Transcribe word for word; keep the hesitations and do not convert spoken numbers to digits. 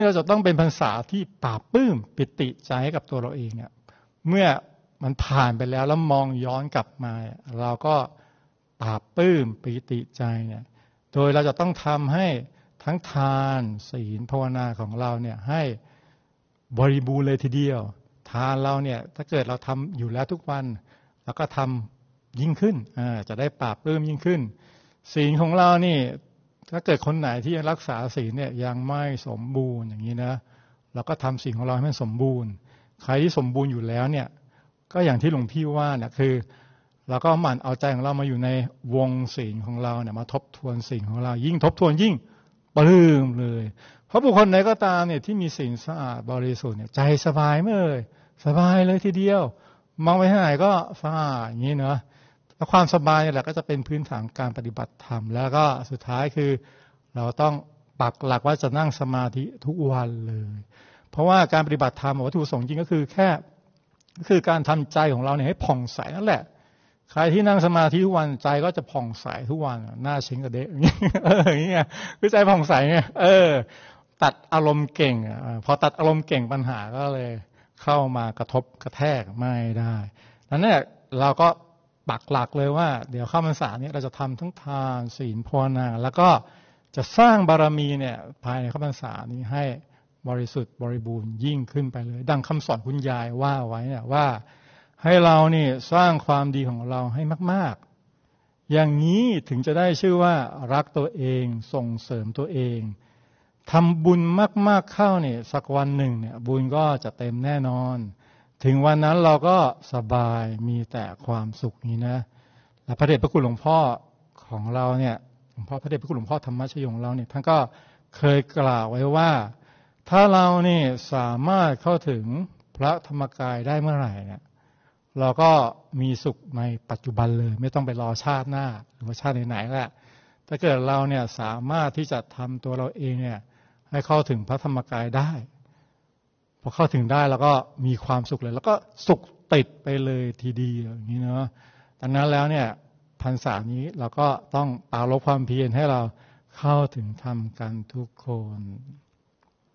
เราจะต้องเป็นพรรษาที่ปราบปลื้มปิติใจให้กับตัวเราเองเนี่ยเมื่อมันผ่านไปแล้วแล้วมองย้อนกลับมาเราก็ปราบปลื้มปิติใจเนี่ยโดยเราจะต้องทำให้ทั้งทานศีลภาวนาของเราเนี่ยให้บริบูรณ์เลยทีเดียวทานเราเนี่ยถ้าเกิดเราทำอยู่แล้วทุกวันแล้วก็ทำยิ่งขึ้นอ่าจะได้ปราบปลื้มยิ่งขึ้นศีลของเรานี่ถ้าเกิดคนไหนที่รักษาศีลเนี่ยยังไม่สมบูรณ์อย่างนี้นะเราก็ทำศีลของเราให้มันสมบูรณ์ใครที่สมบูรณ์อยู่แล้วเนี่ยก็อย่างที่หลวงพี่ว่าเนี่ยคือเราก็หมั่นเอาใจของเรามาอยู่ในวงศีลของเราเนี่ยมาทบทวนศีลของเรายิ่งทบทวนยิ่งปลื้มเลยเพราะบุคคลใดก็ตามเนี่ยที่มีศีลสะอาดบริสุทธิ์เนี่ยใจสบายไม่เลยสบายเลยทีเดียวมองไปที่ไหนก็สะอาดอย่างนี้เนาะแล้วความสบายเนี่ยแหละก็จะเป็นพื้นฐานการปฏิบัติธรรมแล้วก็สุดท้ายคือเราต้องปักหลักว่าจะนั่งสมาธิทุกวันเลยเพราะว่าการปฏิบัติธรรมวัตถุประสงค์จริงก็คือแค่ก็คือการทำใจของเราเนี่ยให้ผ่องใสนั่นแหละใครที่นั่งสมาธิทุกวันใจก็จะผ่องใสทุกวันหน้าเช้งกระเดะอย่างนี้เอออย่างนี้คือใจผ่องใสไงเออตัดอารมณ์เก่งพอตัดอารมณ์เก่งปัญหาก็เลยเข้ามากระทบกระแทกไม่ได้นั้นเนี่ยเราก็ปักหลักเลยว่าเดี๋ยวเข้าพรรษานี้เราจะทำทั้งทานศีลภาวนาแล้วก็จะสร้างบารมีเนี่ยภายในเข้าพรรษานี้ให้บริสุทธิ์บริบูรณ์ยิ่งขึ้นไปเลยดังคำสอนคุณยายว่าไว้เนี่ยว่าให้เรานี่สร้างความดีของเราให้มากๆอย่างนี้ถึงจะได้ชื่อว่ารักตัวเองส่งเสริมตัวเองทำบุญมากๆเข้าเนี่ยสักวันหนึ่งเนี่ยบุญก็จะเต็มแน่นอนถึงวันนั้นเราก็สบายมีแต่ความสุขนี้นะและพระเดชพระคุณหลวงพ่อของเราเนี่ยหลวงพ่อพระเดชพระคุณหลวงพ่อธรรมชโยของเราเนี่ยท่านก็เคยกล่าวไว้ว่าถ้าเรานี่สามารถเข้าถึงพระธรรมกายได้เมื่อไหร่เนี่ยเราก็มีสุขในปัจจุบันเลยไม่ต้องไปรอชาติหน้าหรือว่าชาติไหนๆแหละถ้าเกิดเราเนี่ยสามารถที่จะทำตัวเราเองเนี่ยให้เข้าถึงพระธรรมกายได้พอเข้าถึงได้แล้วก็มีความสุขเลยแล้วก็สุขติดไปเลยทีเดียวอย่างนี้เนาะดังนั้นแล้วเนี่ยพรรษานี้เราก็ต้องปรารภความเพียรให้เราเข้าถึงธรรมกันทุกคน